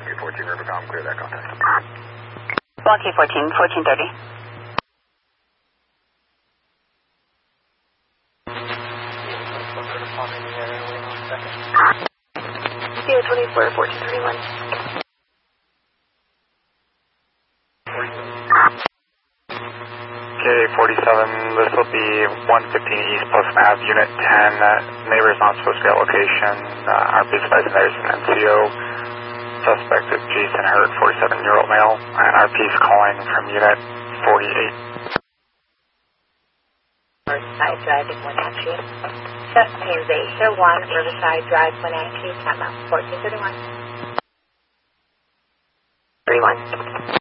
K14 Rivercom, clear that contact. Block K14, 1430. Sierra 24, 1431. K47, this will be 115 East Post Ave, Unit 10. Neighbor is not supposed to be at location. RP is advising there's an NCO. Suspect is Jason Hurt, 47-year-old male. And RP is calling from Unit 48. Riverside Drive in Wenatchee. Chesapeake Asia 1, Riverside Drive, Wenatchee, time out 1431. 31.